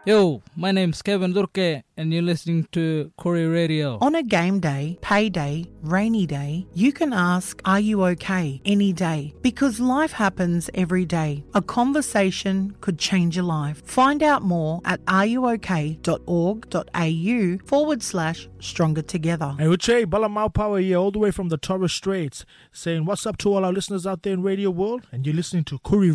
Yo, my name's Kevin Durke, and you're listening to Corey Radio. On a game day, payday, rainy day, you can ask, "Are you okay?" any day, because life happens every day. A conversation could change your life. Find out more at areyook.org.au/stronger together. Hey, Uche, Balamau Power here, all the way from the Torres Straits, saying what's up to all our listeners out there in Radio World, and you're listening to Corey